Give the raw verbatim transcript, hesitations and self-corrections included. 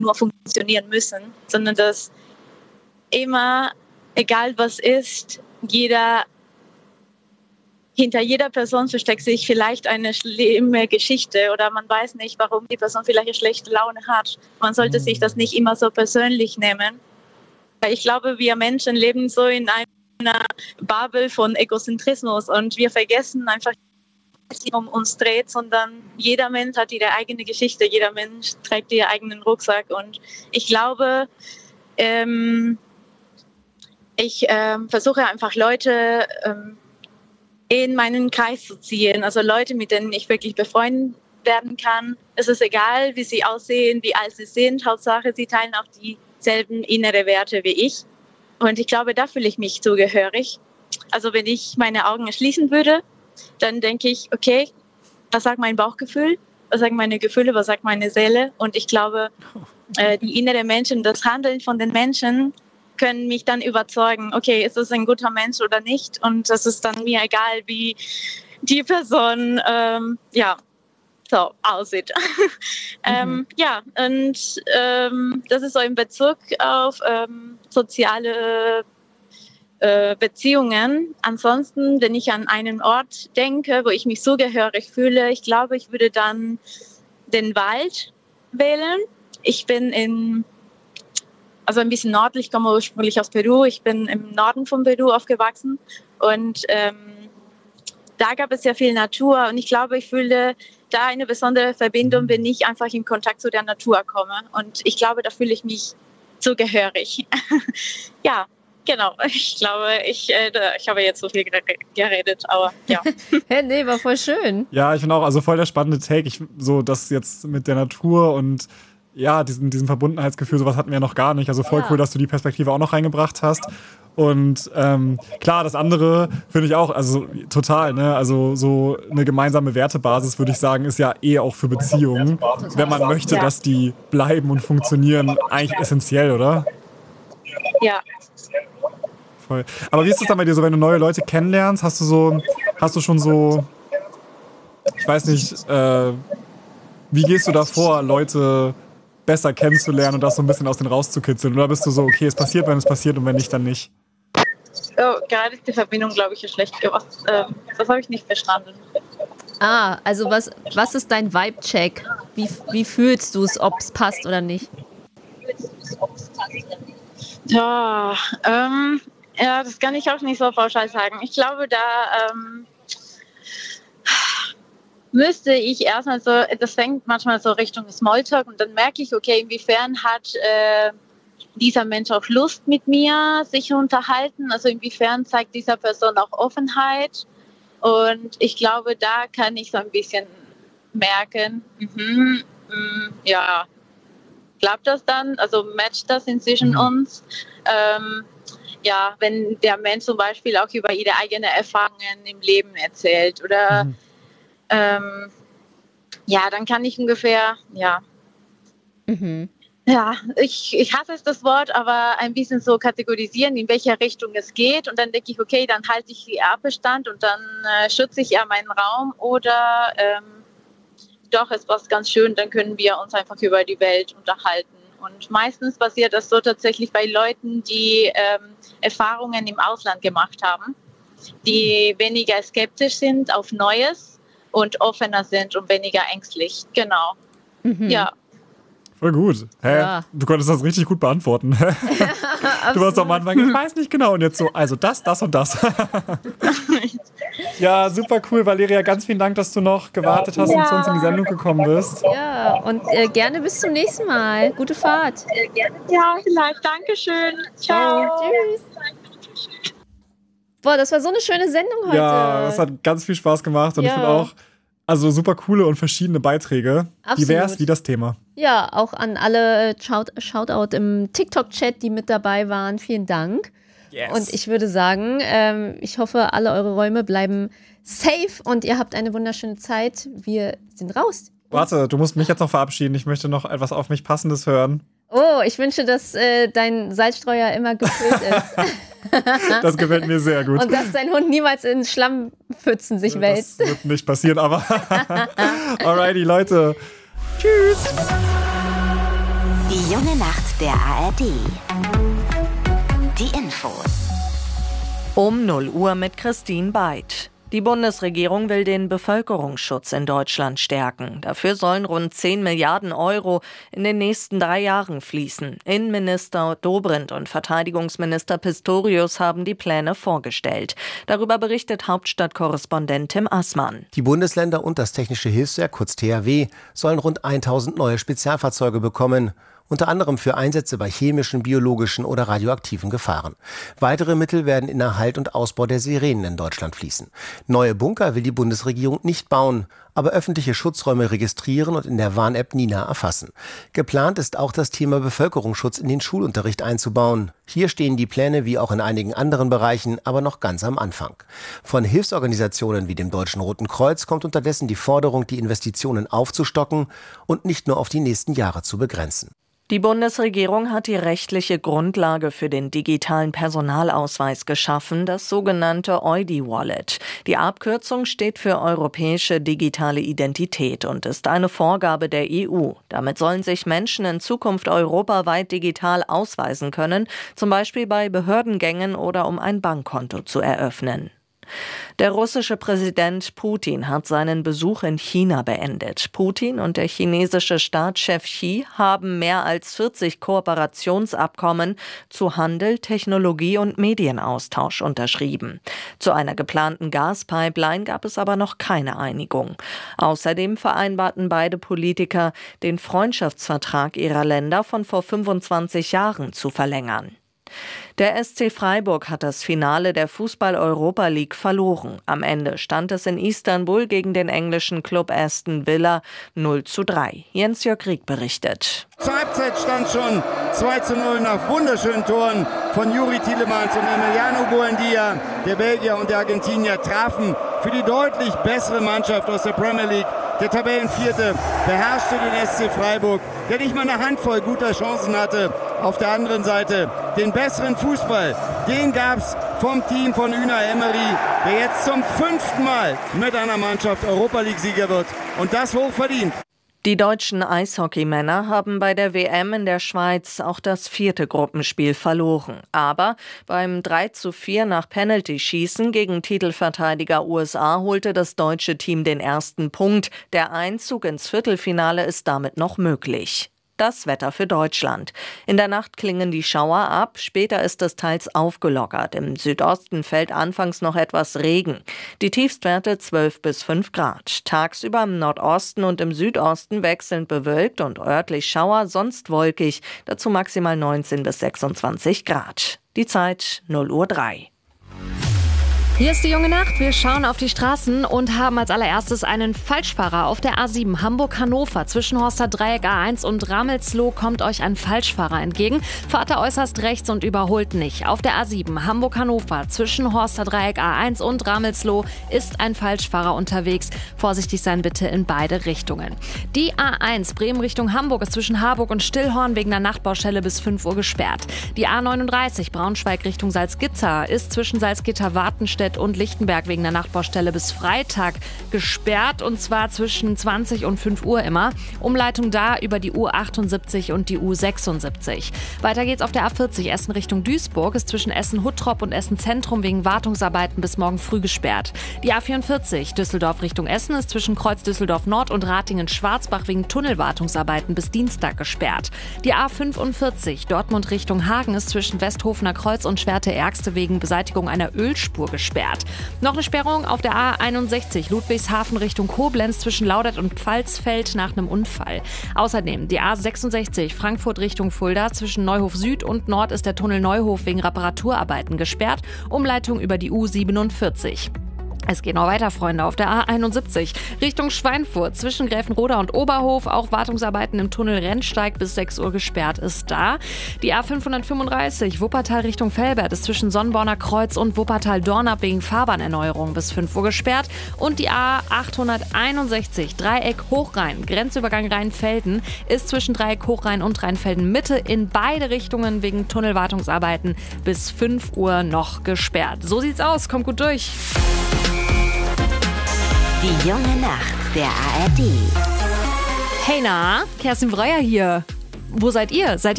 nur funktionieren müssen, sondern dass immer, egal was ist, jeder hinter jeder Person versteckt sich vielleicht eine schlimme Geschichte oder man weiß nicht, warum die Person vielleicht eine schlechte Laune hat. Man sollte sich das nicht immer so persönlich nehmen. Weil ich glaube, wir Menschen leben so in einer Bubble von Egozentrismus und wir vergessen einfach, dass es nicht um uns dreht, sondern jeder Mensch hat ihre eigene Geschichte, jeder Mensch trägt ihren eigenen Rucksack und ich glaube, ähm, ich ähm, versuche einfach Leute ähm, in meinen Kreis zu ziehen, also Leute, mit denen ich wirklich befreundet werden kann. Es ist egal, wie sie aussehen, wie alt sie sind, Hauptsache, sie teilen auch dieselben innere Werte wie ich. Und ich glaube, da fühle ich mich zugehörig. Also wenn ich meine Augen schließen würde, dann denke ich, okay, was sagt mein Bauchgefühl, was sagen meine Gefühle, was sagt meine Seele? Und ich glaube, äh, die inneren Menschen, das Handeln von den Menschen, können mich dann überzeugen, okay, ist das ein guter Mensch oder nicht? Und das ist dann mir egal, wie die Person ähm, ja, so aussieht. Mhm. ähm, ja, und ähm, das ist so in Bezug auf ähm, soziale äh, Beziehungen. Ansonsten, wenn ich an einen Ort denke, wo ich mich zugehörig fühle, ich glaube, ich würde dann den Wald wählen. Ich bin in Also ein bisschen nördlich, ich komme ursprünglich aus Peru. Ich bin im Norden von Peru aufgewachsen und ähm, da gab es sehr viel Natur und ich glaube, ich fühle da eine besondere Verbindung, wenn ich einfach in Kontakt zu der Natur komme und ich glaube, da fühle ich mich zugehörig. Ja, genau. Ich glaube, ich, äh, ich habe jetzt so viel geredet, aber ja. Hey, nee, war voll schön. Ja, ich finde auch, also voll der spannende Take. Ich, so das jetzt mit der Natur und ja, diesen, diesen Verbundenheitsgefühl, sowas hatten wir ja noch gar nicht. Also voll ja. cool, dass du die Perspektive auch noch reingebracht hast. Und ähm, klar, das andere finde ich auch, also total, ne? Also so eine gemeinsame Wertebasis, würde ich sagen, ist ja eh auch für Beziehungen, total. Wenn man möchte, ja. dass die bleiben und funktionieren, eigentlich essentiell, oder? Ja. Voll. Aber wie ist es dann bei dir so, wenn du neue Leute kennenlernst? Hast du so, hast du schon so, ich weiß nicht, äh, wie gehst du da vor, Leute besser kennenzulernen und das so ein bisschen aus denen rauszukitzeln? Oder bist du so, okay, es passiert, wenn es passiert und wenn nicht, dann nicht? Oh, gerade ist die Verbindung, glaube ich, schlecht. Was, äh, das habe ich nicht verstanden. Ah, also was, was ist dein Vibe-Check? Wie, wie fühlst du es, ob es passt oder nicht? Ja, ähm, ja, das kann ich auch nicht so pauschal sagen. Ich glaube, da ähm, müsste ich erstmal so, das fängt manchmal so Richtung Smalltalk und dann merke ich, okay, inwiefern hat äh, dieser Mensch auch Lust mit mir sich unterhalten, also inwiefern zeigt dieser Person auch Offenheit und ich glaube, da kann ich so ein bisschen merken, mhm, mh, ja, klappt das dann, also matcht das inzwischen mhm. uns, ähm, ja, wenn der Mensch zum Beispiel auch über ihre eigenen Erfahrungen im Leben erzählt oder mhm. Ähm, ja, dann kann ich ungefähr, ja, mhm. ja, ich, ich hasse es das Wort, aber ein bisschen so kategorisieren, in welche Richtung es geht und dann denke ich, okay, dann halte ich die Abstand und dann äh, schütze ich eher meinen Raum oder ähm, doch, ist was ganz schön, dann können wir uns einfach über die Welt unterhalten und meistens passiert das so tatsächlich bei Leuten, die ähm, Erfahrungen im Ausland gemacht haben, die weniger skeptisch sind auf Neues und offener sind und weniger ängstlich. Genau. Mhm. Ja. Voll gut. Hä? Ja. Du konntest das richtig gut beantworten. Ja, du warst am Anfang, ich weiß nicht genau. Und jetzt so, also das, das und das. Ja, super cool, Valeria. Ganz vielen Dank, dass du noch gewartet hast ja. und zu uns in die Sendung gekommen bist. Ja, und äh, gerne bis zum nächsten Mal. Gute Fahrt. Ja, vielleicht. Dankeschön. Ciao. Ciao. Tschüss. Boah, das war so eine schöne Sendung heute. Ja, es hat ganz viel Spaß gemacht und ja. ich finde auch, also super coole und verschiedene Beiträge. Absolut. Divers wie das Thema. Ja, auch an alle Shout- Shoutout im TikTok-Chat, die mit dabei waren. Vielen Dank. Yes. Und ich würde sagen, ähm, ich hoffe, alle eure Räume bleiben safe und ihr habt eine wunderschöne Zeit. Wir sind raus. Warte, du musst mich jetzt noch verabschieden. Ich möchte noch etwas auf mich Passendes hören. Oh, ich wünsche, dass äh, dein Salzstreuer immer gefüllt ist. Das gefällt mir sehr gut. Und dass dein Hund niemals in Schlammpfützen sich wälzt. Das wird nicht passieren, aber alrighty, Leute. Tschüss. Die junge Nacht der A R D. Die Infos. Um null Uhr mit Christine Beid. Die Bundesregierung will den Bevölkerungsschutz in Deutschland stärken. Dafür sollen rund zehn Milliarden Euro in den nächsten drei Jahren fließen. Innenminister Dobrindt und Verteidigungsminister Pistorius haben die Pläne vorgestellt. Darüber berichtet Hauptstadtkorrespondent Tim Assmann. Die Bundesländer und das Technische Hilfswerk, kurz T H W, sollen rund tausend neue Spezialfahrzeuge bekommen. Unter anderem für Einsätze bei chemischen, biologischen oder radioaktiven Gefahren. Weitere Mittel werden in Erhalt und Ausbau der Sirenen in Deutschland fließen. Neue Bunker will die Bundesregierung nicht bauen, aber öffentliche Schutzräume registrieren und in der Warn-App Nina erfassen. Geplant ist auch das Thema Bevölkerungsschutz in den Schulunterricht einzubauen. Hier stehen die Pläne wie auch in einigen anderen Bereichen aber noch ganz am Anfang. Von Hilfsorganisationen wie dem Deutschen Roten Kreuz kommt unterdessen die Forderung, die Investitionen aufzustocken und nicht nur auf die nächsten Jahre zu begrenzen. Die Bundesregierung hat die rechtliche Grundlage für den digitalen Personalausweis geschaffen, das sogenannte E U I D-Wallet. Die Abkürzung steht für Europäische Digitale Identität und ist eine Vorgabe der E U. Damit sollen sich Menschen in Zukunft europaweit digital ausweisen können, zum Beispiel bei Behördengängen oder um ein Bankkonto zu eröffnen. Der russische Präsident Putin hat seinen Besuch in China beendet. Putin und der chinesische Staatschef Xi haben mehr als vierzig Kooperationsabkommen zu Handel, Technologie und Medienaustausch unterschrieben. Zu einer geplanten Gaspipeline gab es aber noch keine Einigung. Außerdem vereinbarten beide Politiker, den Freundschaftsvertrag ihrer Länder von vor fünfundzwanzig Jahren zu verlängern. Der S C Freiburg hat das Finale der Fußball-Europa League verloren. Am Ende stand es in Istanbul gegen den englischen Club Aston Villa null zu drei. Jens-Jörg Rieck berichtet. Zur Halbzeit stand schon zwei zu null nach wunderschönen Toren von Juri Tielemans und Emiliano Buendia. Der Belgier und der Argentinier trafen für die deutlich bessere Mannschaft aus der Premier League. Der Tabellenvierte beherrschte den S C Freiburg, der nicht mal eine Handvoll guter Chancen hatte. Auf der anderen Seite den besseren Fußball, den gab's vom Team von Unai Emery, der jetzt zum fünften Mal mit einer Mannschaft Europa-League-Sieger wird. Und das hochverdient. Die deutschen Eishockeymänner haben bei der W M in der Schweiz auch das vierte Gruppenspiel verloren. Aber beim drei zu vier nach Penalty-Schießen gegen Titelverteidiger U S A holte das deutsche Team den ersten Punkt. Der Einzug ins Viertelfinale ist damit noch möglich. Das Wetter für Deutschland. In der Nacht klingen die Schauer ab, später ist es teils aufgelockert. Im Südosten fällt anfangs noch etwas Regen. Die Tiefstwerte zwölf bis fünf Grad. Tagsüber im Nordosten und im Südosten wechselnd bewölkt und örtlich Schauer, sonst wolkig. Dazu maximal neunzehn bis sechsundzwanzig Grad. Die Zeit null Uhr drei. Hier ist die junge Nacht. Wir schauen auf die Straßen und haben als allererstes einen Falschfahrer auf der A sieben Hamburg-Hannover. Zwischen Horster Dreieck A eins und Ramelsloh kommt euch ein Falschfahrer entgegen. Fahrt da äußerst rechts und überholt nicht. Auf der A sieben Hamburg-Hannover zwischen Horster Dreieck A eins und Ramelsloh ist ein Falschfahrer unterwegs. Vorsichtig sein bitte in beide Richtungen. Die A eins Bremen Richtung Hamburg ist zwischen Harburg und Stillhorn wegen der Nachtbaustelle bis fünf Uhr gesperrt. Die A neununddreißig Braunschweig Richtung Salzgitter ist zwischen Salzgitter-Wartenstedt und Lichtenberg wegen der Nachtbaustelle bis Freitag gesperrt, und zwar zwischen zwanzig und fünf Uhr immer. Umleitung da über die U achtundsiebzig und die U sechsundsiebzig. Weiter geht's auf der A vierzig Essen Richtung Duisburg, ist zwischen Essen-Huttrop und Essen-Zentrum wegen Wartungsarbeiten bis morgen früh gesperrt. Die A vierundvierzig Düsseldorf Richtung Essen ist zwischen Kreuz Düsseldorf Nord und Ratingen-Schwarzbach wegen Tunnelwartungsarbeiten bis Dienstag gesperrt. Die A fünfundvierzig Dortmund Richtung Hagen ist zwischen Westhofener Kreuz und Schwerte-Ärgste wegen Beseitigung einer Ölspur gesperrt. Noch eine Sperrung auf der A einundsechzig Ludwigshafen Richtung Koblenz zwischen Laudert und Pfalzfeld nach einem Unfall. Außerdem die A sechsundsechzig Frankfurt Richtung Fulda zwischen Neuhof Süd und Nord ist der Tunnel Neuhof wegen Reparaturarbeiten gesperrt. Umleitung über die U siebenundvierzig. Es geht noch weiter, Freunde, auf der A einundsiebzig Richtung Schweinfurt zwischen Gräfenroda und Oberhof. Auch Wartungsarbeiten im Tunnel Rennsteig bis sechs Uhr gesperrt ist da. Die A fünfhundertfünfunddreißig Wuppertal Richtung Velbert ist zwischen Sonnborner Kreuz und Wuppertal-Dornap wegen Fahrbahnerneuerung bis fünf Uhr gesperrt. Und die A achthunderteinundsechzig Dreieck Hochrhein, Grenzübergang Rheinfelden, ist zwischen Dreieck Hochrhein und Rheinfelden Mitte in beide Richtungen wegen Tunnelwartungsarbeiten bis fünf Uhr noch gesperrt. So sieht's aus, kommt gut durch. Die junge Nacht der A R D. Hey na, Kerstin Breuer hier. wo seid ihr? Seid